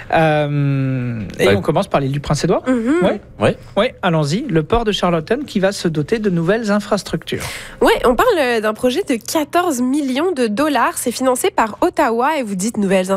Et on commence par l'île du Prince-Édouard. Oui, allons-y. Le port de Charlottetown qui va se doter de nouvelles infrastructures. Oui, on parle d'un projet de 14 millions de dollars. C'est financé par Ottawa et vous dites nouvelles